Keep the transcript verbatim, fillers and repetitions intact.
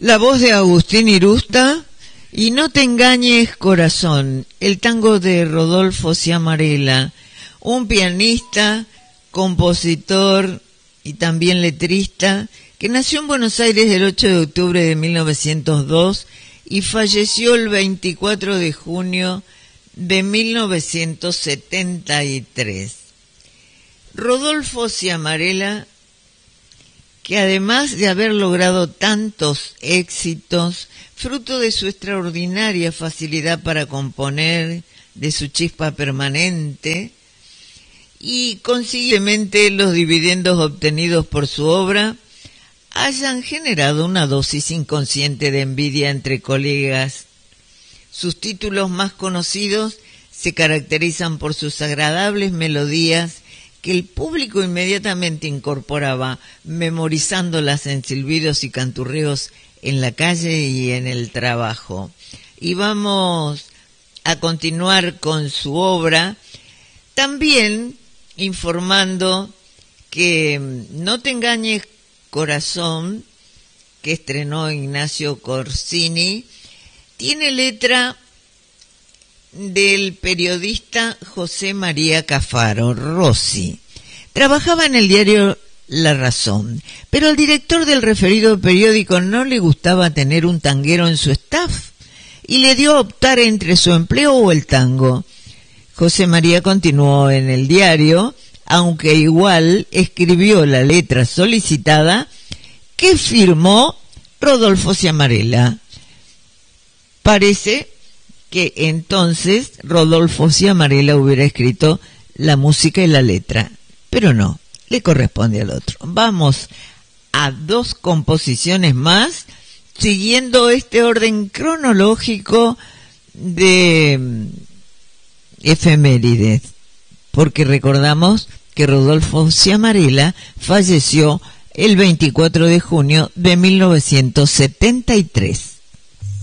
La voz de Agustín Irusta y No te engañes corazón, el tango de Rodolfo Ciamarela, un pianista, compositor y también letrista que nació en Buenos Aires el ocho de octubre de mil novecientos dos y falleció el veinticuatro de junio de mil novecientos setenta y tres. Rodolfo Ciamarela, que además de haber logrado tantos éxitos, fruto de su extraordinaria facilidad para componer, de su chispa permanente, y consiguientemente los dividendos obtenidos por su obra, hayan generado una dosis inconsciente de envidia entre colegas. Sus títulos más conocidos se caracterizan por sus agradables melodías que el público inmediatamente incorporaba, memorizándolas en silbidos y canturreos en la calle y en el trabajo. Y vamos a continuar con su obra, también informando que No te engañes corazón, que estrenó Ignacio Corsini, tiene letra del periodista José María Cafaro, Rossi. Trabajaba en el diario La Razón, pero al director del referido periódico no le gustaba tener un tanguero en su staff y le dio a optar entre su empleo o el tango. José María continuó en el diario, aunque igual escribió la letra solicitada que firmó Rodolfo Ciamarela. Parece que entonces Rodolfo Ciamarela hubiera escrito la música y la letra, pero no, le corresponde al otro. Vamos a dos composiciones más, siguiendo este orden cronológico de efemérides, porque recordamos que Rodolfo Ciamarela falleció el veinticuatro de junio de mil novecientos setenta y tres.